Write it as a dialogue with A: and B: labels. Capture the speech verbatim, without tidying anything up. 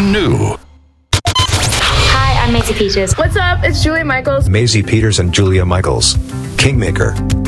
A: brand new.
B: Hi, I'm Maisie Peters.
C: What's up? It's Julia Michaels.
D: Maisie Peters and Julia Michaels. Kingmaker.